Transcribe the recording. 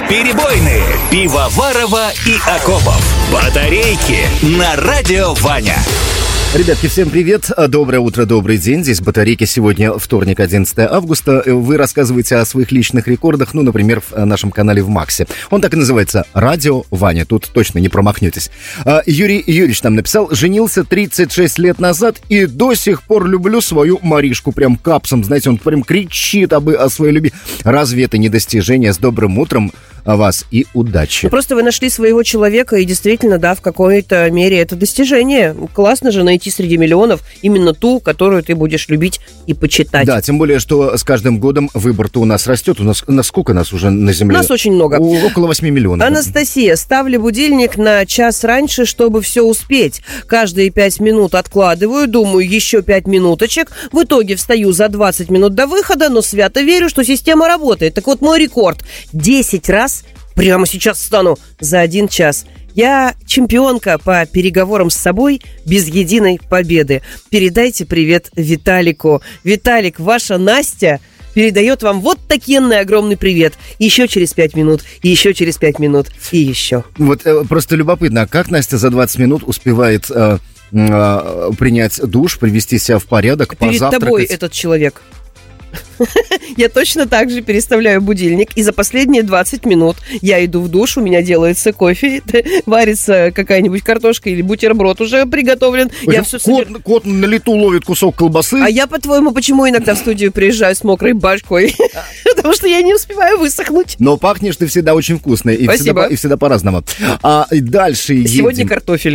Перебойные. Пивоварова и Акопов. Батарейки на Радио Ваня. Ребятки, всем привет, доброе утро, добрый день. Здесь Батарейки, сегодня вторник, 11 августа. Вы рассказываете о своих личных рекордах, ну, например, в нашем канале в Максе. Он так и называется «Радио Ваня», тут точно не промахнетесь. Юрий Юрьевич нам написал: женился 36 лет назад и до сих пор люблю свою Маришку. Прям капсом, знаете, он прям кричит о своей любви. Разве это не достижение? С добрым утром вас и удачи. Просто вы нашли своего человека, и действительно, да, в какой-то мере это достижение. Классно же найти среди миллионов именно ту, которую ты будешь любить и почитать. Да, тем более, что с каждым годом выбор-то у нас растет. У нас сколько нас уже на Земле? Нас очень много. Около 8 миллионов. Анастасия, ставлю будильник на час раньше, чтобы все успеть. Каждые 5 минут откладываю, думаю, еще 5 минуточек. В итоге встаю за 20 минут до выхода, но свято верю, что система работает. Так вот, мой рекорд. 10 раз прямо сейчас встану за 1 час. Я чемпионка по переговорам с собой без единой победы. Передайте привет Виталику. Виталик, ваша Настя передает вам вот такенный огромный привет. Еще через 5 минут, еще через 5 минут и еще. Вот просто любопытно, как Настя за 20 минут успевает принять душ, привести себя в порядок, позавтракать? Перед тобой этот человек. Я точно так же переставляю будильник, и за последние 20 минут я иду в душ, у меня делается кофе, варится какая-нибудь картошка или бутерброд уже приготовлен. Кот на лету ловит кусок колбасы. А я, по-твоему, почему иногда в студию приезжаю с мокрой башкой? Потому что я не успеваю высохнуть. Но пахнешь ты всегда очень вкусно. И спасибо. И всегда по-разному. А дальше сегодня картофель.